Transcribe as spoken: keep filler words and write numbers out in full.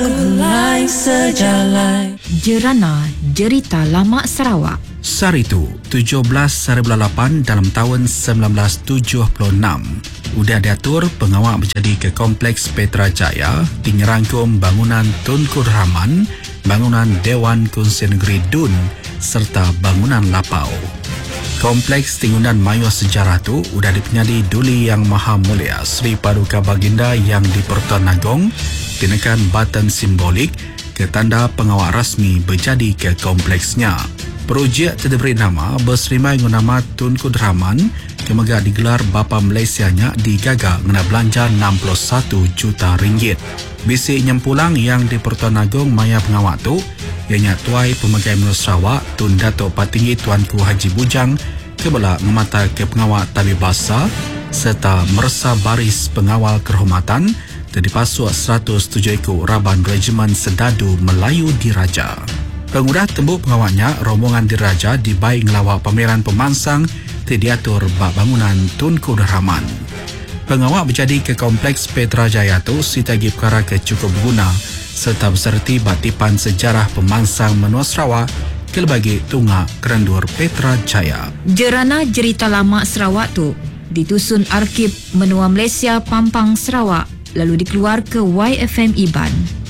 Bergulai sejalan. Jerana Jerita Lama Sarawak. Saritu, tujuh belas lapan dalam tahun sembilan belas tujuh puluh enam. Udah diatur pengawal berjadi ke Kompleks Petra Jaya di ngerangkum bangunan Tunku Rahman, bangunan Dewan Kongsian Negeri Dun serta bangunan Lapau. Kompleks Tingunan Mayor Sejarah tu udah dipenyadi Duli Yang Maha Mulia Sri Paduka Baginda yang di Pertuan Agong dinakan batan simbolik ke tanda pengawal rasmi berjadi ke kompleksnya. Projek terdiri nama berserimai guna nama Tunku Rahman kemegak digelar Bapa Malaysianya digagal guna belanja enam puluh satu juta ringgit. Bisik nyempulang yang di Pertuan Agong maya pengawal tu ianya Tuai Pemegai Menurut Sarawak Tun Datuk Patinggi Tuanku Haji Bujang kebela ngemata ke pengawal tabib bahasa serta meresa baris pengawal kehormatan dan dipasuk seratus tujuh ekor Raban Regimen Sedadu Melayu Diraja. Pengudah tembuk pengawalnya rombongan Diraja dibaik ngelawak pameran pemansang diatur bak bangunan Tunku Rahman. Pengawal berjadi ke Kompleks Petra Jaya tu sitagi perkara ke cukup guna serta berserti batipan sejarah pemansang menua Sarawak kelebagi Tunga Kerendur Petra Jaya. Jerana Jerita Lama Sarawak tu ditusun Arkib Menua Malaysia Pampang Sarawak lalu dikeluar ke Y F M Iban.